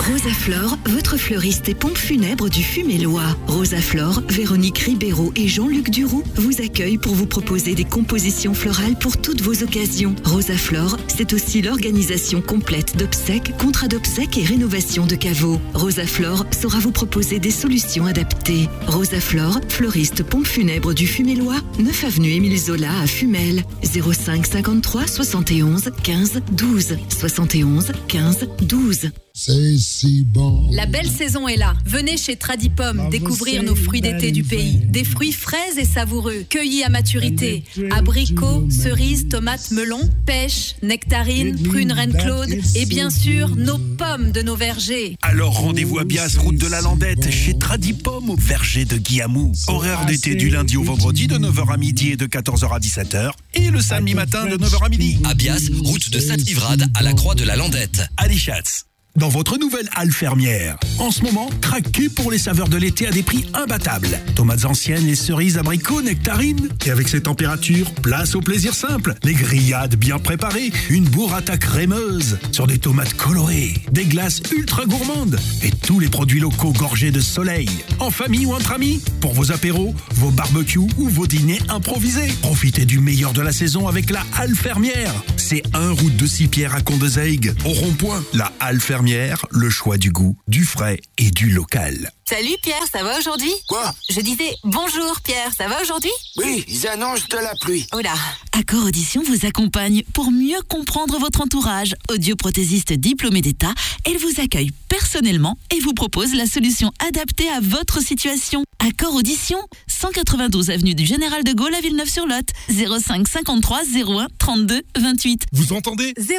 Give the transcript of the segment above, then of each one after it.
Rosa Flore, votre fleuriste et pompe funèbre du Fumélois. Rosa Flore, Véronique Ribeiro et Jean-Luc Duroux vous accueillent pour vous proposer des compositions florales pour toutes vos occasions. Rosa Flore, c'est aussi l'organisation complète d'obsèques, contrats d'obsèques et rénovation de caveaux. Rosa Flore saura vous proposer des solutions adaptées. Rosa Flore, fleuriste pompe funèbre du Fumélois, 9 avenue Émile Zola à Fumel, 05 53 71 15 12 71 15 12. C'est si bon. La belle saison est là. Venez chez Tradipom découvrir nos fruits d'été du pays. Des fruits frais et savoureux, cueillis à maturité. Abricots, cerises, tomates, melons, pêches, nectarines, prunes Reine-Claude et bien sûr nos pommes de nos vergers. Alors rendez-vous à Bias, route de la Landette, chez Tradipom au verger de Guillamou. Horaire d'été du lundi au vendredi de 9h à midi et de 14h à 17h. Et le samedi matin de 9h à midi. À Bias, route de Sainte-Livrade à la Croix de la Landette. Allez, Schatz. Dans votre nouvelle halle fermière. En ce moment, craquez pour les saveurs de l'été à des prix imbattables. Tomates anciennes, les cerises, abricots, nectarines. Et avec ces températures, place au plaisir simple. Les grillades bien préparées, une burrata crémeuse sur des tomates colorées, des glaces ultra gourmandes et tous les produits locaux gorgés de soleil. En famille ou entre amis, pour vos apéros, vos barbecues ou vos dîners improvisés. Profitez du meilleur de la saison avec la halle fermière. C'est 1 route de Sipierre à Condezaygues, au rond-point. La halle fermière, le choix du goût, du frais et du local. Salut Pierre, ça va aujourd'hui? Quoi? Je disais bonjour Pierre, ça va aujourd'hui? Oui, ils annoncent de la pluie. Oula. Accor Audition vous accompagne pour mieux comprendre votre entourage. Audioprothésiste diplômée d'État, elle vous accueille personnellement et vous propose la solution adaptée à votre situation. Accor Audition, 192 avenue du Général de Gaulle à Villeneuve-sur-Lot, 05 53 01 32 28. Vous entendez? 01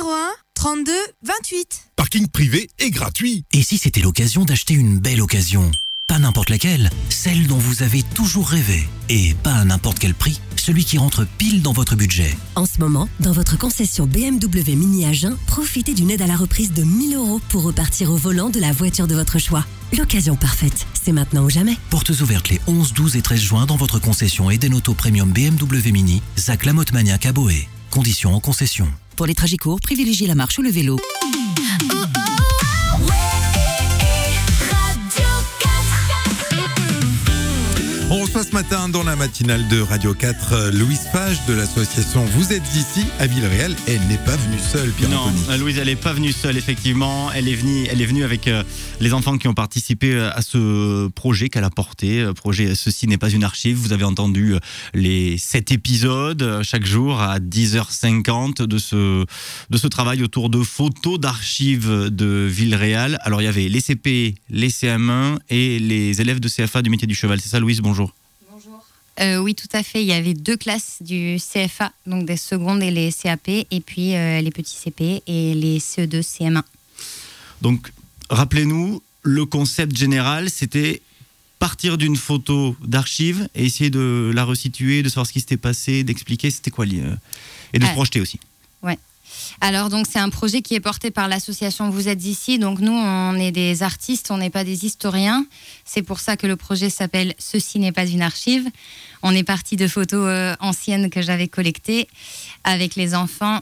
32 28. Parking privé et gratuit. Et si c'était l'occasion d'acheter une belle occasion? Pas n'importe laquelle, celle dont vous avez toujours rêvé. Et pas à n'importe quel prix, celui qui rentre pile dans votre budget. En ce moment, dans votre concession BMW Mini Agen, profitez d'une aide à la reprise de 1 000 € pour repartir au volant de la voiture de votre choix. L'occasion parfaite, c'est maintenant ou jamais. Portes ouvertes les 11, 12 et 13 juin dans votre concession Eden Auto Premium BMW Mini, Zac Lamotte Maniac à Boé. Conditions en concession. Pour les trajets courts, privilégiez la marche ou le vélo. On reçoit ce matin dans la matinale de Radio 4 Louise Page de l'association Vous êtes ici à Villeréal. Elle n'est pas venue seule, Pierre-Anthony. Non, Louise, elle n'est pas venue seule, effectivement. Elle est venue avec les enfants qui ont participé à ce projet qu'elle a porté. Projet Ceci n'est pas une archive. Vous avez entendu les 7 épisodes chaque jour à 10h50 de ce travail autour de photos d'archives de Villeréal. Alors, il y avait les CP, les CM1 et les élèves de CFA du métier du cheval. C'est ça, Louise? Bonjour. Oui, tout à fait. Il y avait 2 classes du CFA, donc des secondes et les CAP, et puis les petits CP et les CE2, CM1. Donc, rappelez-nous, le concept général, c'était partir d'une photo d'archive et essayer de la resituer, de savoir ce qui s'était passé, d'expliquer c'était quoi, et de se projeter aussi. Ouais. Alors, donc, c'est un projet qui est porté par l'association Vous êtes ici. Donc, nous, on est des artistes, on n'est pas des historiens. C'est pour ça que le projet s'appelle « Ceci n'est pas une archive ». On est parti de photos anciennes que j'avais collectées. Avec les enfants,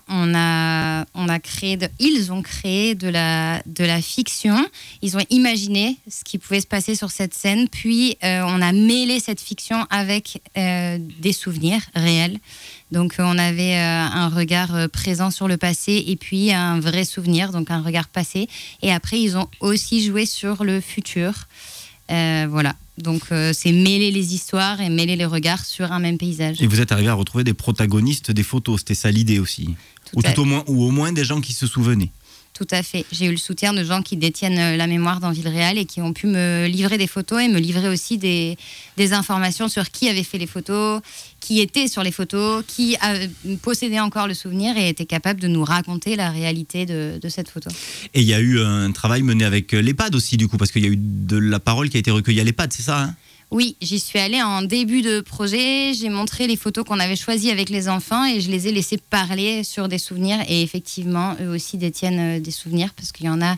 ils ont créé de la fiction. Ils ont imaginé ce qui pouvait se passer sur cette scène. Puis, on a mêlé cette fiction avec des souvenirs réels. Donc, on avait un regard présent sur le passé et puis un vrai souvenir, donc un regard passé. Et après, ils ont aussi joué sur le futur. Voilà. Donc, c'est mêler les histoires et mêler les regards sur un même paysage. Et vous êtes arrivé à retrouver des protagonistes des photos, c'était ça l'idée aussi. Ou au moins des gens qui se souvenaient. Tout à fait. J'ai eu le soutien de gens qui détiennent la mémoire dans Villeréal et qui ont pu me livrer des photos et me livrer aussi des informations sur qui avait fait les photos, qui était sur les photos, qui possédait encore le souvenir et était capable de nous raconter la réalité de cette photo. Et il y a eu un travail mené avec l'EHPAD aussi, du coup, parce qu'il y a eu de la parole qui a été recueillie à l'EHPAD, c'est ça, hein ? Oui, j'y suis allée en début de projet, j'ai montré les photos qu'on avait choisies avec les enfants et je les ai laissés parler sur des souvenirs et effectivement, eux aussi détiennent des souvenirs parce qu'il y en a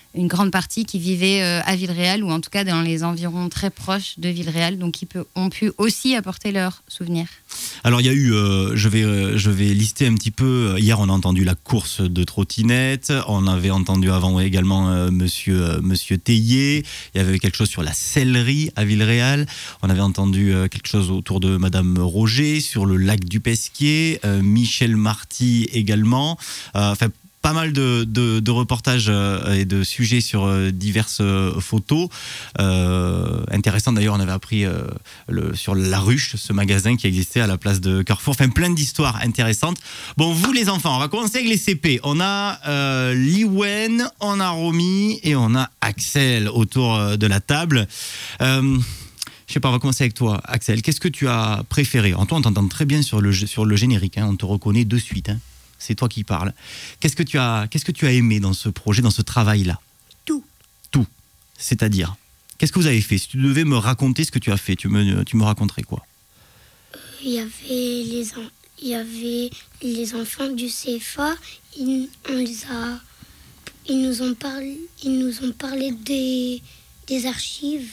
une grande partie qui vivaient à Villeréal ou en tout cas dans les environs très proches de Villeréal, donc qui ont pu aussi apporter leurs souvenirs. Alors il y a eu, je vais lister un petit peu. Hier on a entendu la course de trottinette, on avait entendu avant également Monsieur Théier. Il y avait quelque chose sur la sellerie à Villeréal. On avait entendu quelque chose autour de Madame Roger sur le lac du Pesquier, Michel Marty également. Enfin. Pas mal de reportages et de sujets sur diverses photos. Intéressant d'ailleurs, on avait appris sur La Ruche, ce magasin qui existait à la place de Carrefour. Enfin, plein d'histoires intéressantes. Bon, vous les enfants, on va commencer avec les CP. On a Liwen, on a Romy et on a Axel autour de la table. Je sais pas, on va commencer avec toi, Axel. Qu'est-ce que tu as préféré ? En toi, on t'entend très bien sur le générique. On te reconnaît de suite. C'est toi qui parles. Qu'est-ce que tu as aimé dans ce projet, dans ce travail-là ? Tout. C'est-à-dire, qu'est-ce que vous avez fait ? Si tu devais me raconter ce que tu as fait, tu me raconterais quoi ? Il y avait les enfants du CFA. Ils nous ont parlé des archives.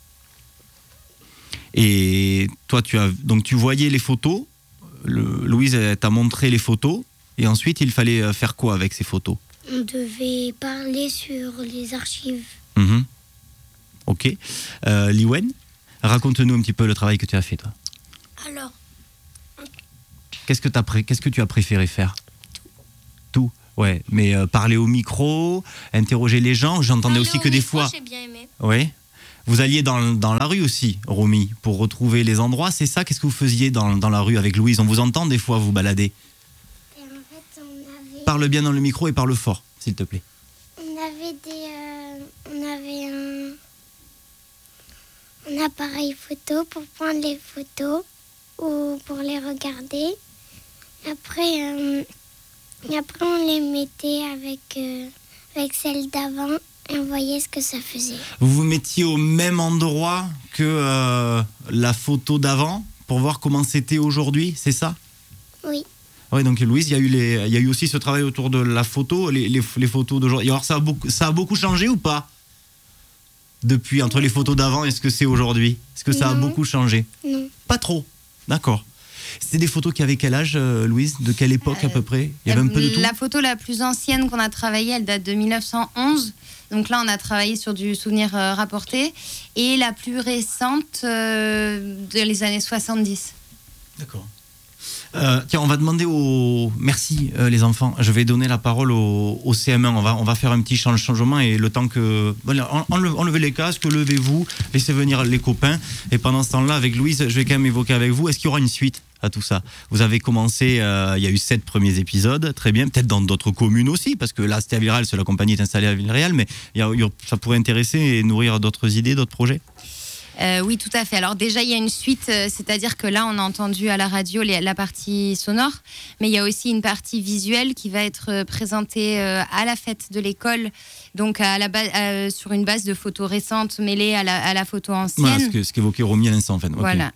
Et toi, tu voyais les photos. Louise t'a montré les photos. Et ensuite, il fallait faire quoi avec ces photos ? On devait parler sur les archives. Ok. Liwen, raconte-nous un petit peu le travail que tu as fait, toi. Alors, qu'est-ce que tu as préféré faire ? Tout. Ouais, mais parler au micro, interroger les gens. J'entendais aussi que des fois... J'ai bien aimé. Ouais. Vous alliez dans la rue aussi, Romy, pour retrouver les endroits, c'est ça ? Qu'est-ce que vous faisiez dans la rue avec Louise ? On vous entend des fois vous balader. Parle bien dans le micro et parle fort, s'il te plaît. On avait un appareil photo pour prendre les photos ou pour les regarder. Après on les mettait avec celles d'avant et on voyait ce que ça faisait. Vous vous mettiez au même endroit que la photo d'avant pour voir comment c'était aujourd'hui, c'est ça ? Oui. Oui, donc Louise, il y a eu aussi ce travail autour de la photo, les photos d'aujourd'hui. Alors ça a beaucoup changé ou pas ? Depuis, entre les photos d'avant et ce que c'est aujourd'hui ? Est-ce que ça a beaucoup changé ? Non. Pas trop, d'accord. C'était des photos qui avaient quel âge, Louise ? De quelle époque à peu près ? Il y avait un peu de tout ? La photo la plus ancienne qu'on a travaillée, elle date de 1911. Donc là, on a travaillé sur du souvenir rapporté. Et la plus récente, de les années 70. D'accord. Tiens, on va demander Merci les enfants. Je vais donner la parole au CM1. On va faire un petit changement et le temps que... Enlevez les casques, levez-vous, laissez venir les copains. Et pendant ce temps-là, avec Louise, je vais quand même évoquer avec vous, est-ce qu'il y aura une suite à tout ça ? Vous avez commencé, il y a eu 7 premiers épisodes, très bien, peut-être dans d'autres communes aussi, parce que là, c'était à Villeréal, la compagnie est installée à Villeréal, mais ça pourrait intéresser et nourrir d'autres idées, d'autres projets ? Oui, tout à fait. Alors déjà, il y a une suite, c'est-à-dire que là, on a entendu à la radio la partie sonore, mais il y a aussi une partie visuelle qui va être présentée à la fête de l'école, donc sur une base de photos récentes mêlées à la photo ancienne. Voilà, ce qu'évoquait Romy à l'instant, en fait. Okay. Voilà.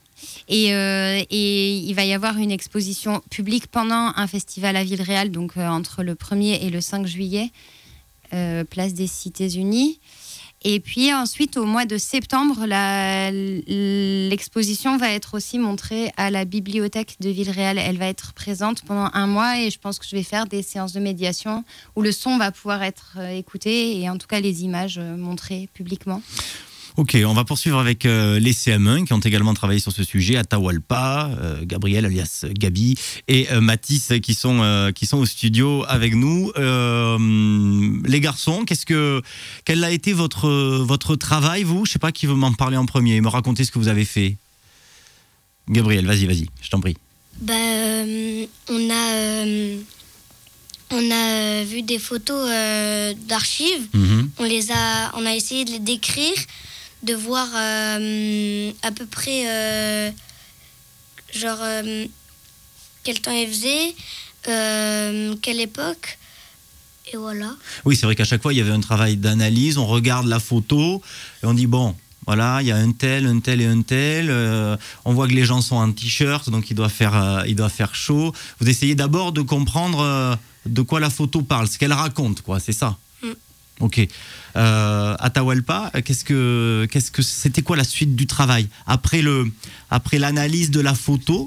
Et il va y avoir une exposition publique pendant un festival à Villeréal, donc entre le 1er et le 5 juillet, place des Cités-Unies. Et puis ensuite, au mois de septembre, l'exposition va être aussi montrée à la bibliothèque de Villeréal. Elle va être présente pendant 1 mois et je pense que je vais faire des séances de médiation où le son va pouvoir être écouté et en tout cas les images montrées publiquement. Ok, on va poursuivre avec les CM1 qui ont également travaillé sur ce sujet, Atahualpa, Gabriel alias Gabi et Mathis qui sont au studio avec nous. Les garçons, quel a été votre travail, vous ? Je sais pas qui veut m'en parler en premier, me raconter ce que vous avez fait. Gabriel, vas-y, je t'en prie. On a vu des photos d'archives. On a essayé de les décrire, de voir à peu près quel temps il faisait, quelle époque, et voilà. Oui, c'est vrai qu'à chaque fois, il y avait un travail d'analyse, on regarde la photo, et on dit, bon, voilà, il y a un tel et un tel, on voit que les gens sont en t-shirt, donc il doit faire chaud. Vous essayez d'abord de comprendre de quoi la photo parle, ce qu'elle raconte, quoi, c'est ça ? Ok. Atahualpa, qu'est-ce que c'était quoi la suite du travail après l'analyse de la photo?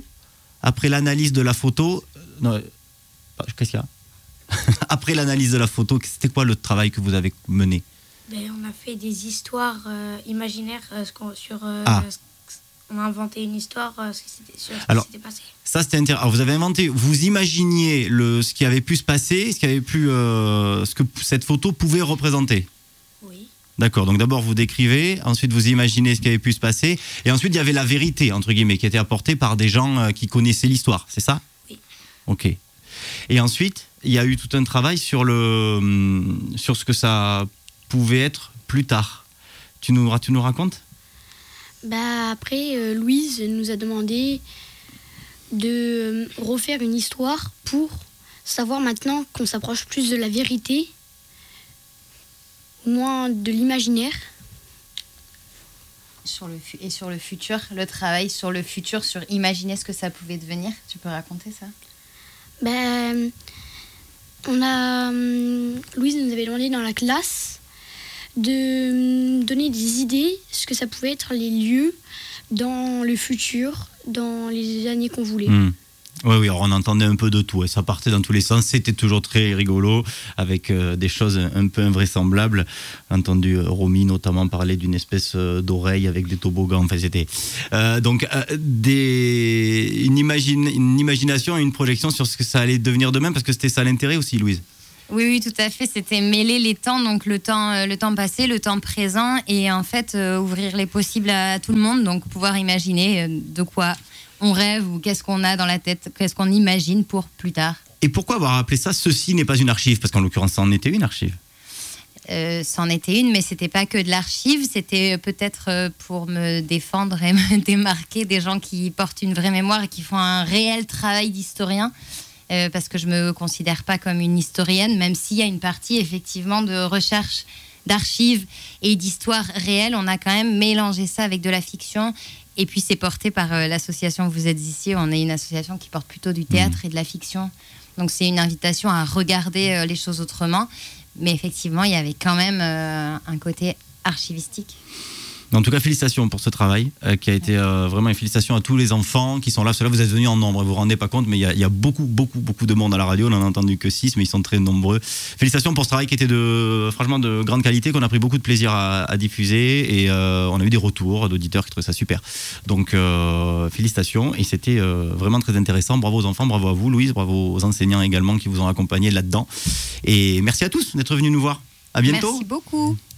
Non, qu'est-ce qu'il y a? Après l'analyse de la photo, c'était quoi le travail que vous avez mené? On a fait des histoires imaginaires on a inventé une histoire sur ce qui s'était passé. Ça, c'était intéressant. Alors, vous avez inventé, vous imaginiez ce qui avait pu se passer, ce que cette photo pouvait représenter. Oui. D'accord. Donc d'abord vous décrivez, ensuite vous imaginez ce qui avait pu se passer, et ensuite il y avait la vérité entre guillemets qui était apportée par des gens qui connaissaient l'histoire. C'est ça? Oui. Ok. Et ensuite il y a eu tout un travail sur ce que ça pouvait être plus tard. Tu nous racontes? Après, Louise nous a demandé de refaire une histoire pour savoir maintenant qu'on s'approche plus de la vérité, moins de l'imaginaire. Sur le futur, le travail sur le futur, sur imaginer ce que ça pouvait devenir. Tu peux raconter ça? Louise nous avait demandé dans la classe de donner des idées, ce que ça pouvait être les lieux dans le futur, dans les années qu'on voulait. Oui, alors on entendait un peu de tout, ça partait dans tous les sens, c'était toujours très rigolo, avec des choses un peu invraisemblables. J'ai entendu Romy notamment parler d'une espèce d'oreille avec des toboggans, enfin c'était... une imagination et une projection sur ce que ça allait devenir demain, parce que c'était ça l'intérêt aussi, Louise. Oui, tout à fait. C'était mêler les temps, donc le temps passé, le temps présent, et en fait ouvrir les possibles à tout le monde, donc pouvoir imaginer de quoi on rêve ou qu'est-ce qu'on a dans la tête, qu'est-ce qu'on imagine pour plus tard. Et pourquoi avoir appelé ça « Ceci n'est pas une archive » ? Parce qu'en l'occurrence, ça en était une archive. C'en était une, mais c'était pas que de l'archive, c'était peut-être pour me défendre et me démarquer des gens qui portent une vraie mémoire et qui font un réel travail d'historien. Parce que je me considère pas comme une historienne, même s'il y a une partie effectivement de recherche d'archives et d'histoire réelle, on a quand même mélangé ça avec de la fiction. Et puis c'est porté par l'association Vous êtes ici, on est une association qui porte plutôt du théâtre et de la fiction. Donc c'est une invitation à regarder les choses autrement. Mais effectivement, il y avait quand même un côté archivistique. En tout cas, félicitations pour ce travail qui a été vraiment une félicitation à tous les enfants qui sont là. Ceux-là, vous êtes venus en nombre, vous vous rendez pas compte, mais il y a beaucoup de monde à la radio. On n'en a entendu que 6, mais ils sont très nombreux. Félicitations pour ce travail qui était franchement de grande qualité, qu'on a pris beaucoup de plaisir à diffuser, et on a eu des retours d'auditeurs qui trouvaient ça super. Donc, félicitations, et c'était vraiment très intéressant. Bravo aux enfants, bravo à vous, Louise, bravo aux enseignants également qui vous ont accompagné là-dedans. Et merci à tous d'être venus nous voir. À bientôt. Merci beaucoup.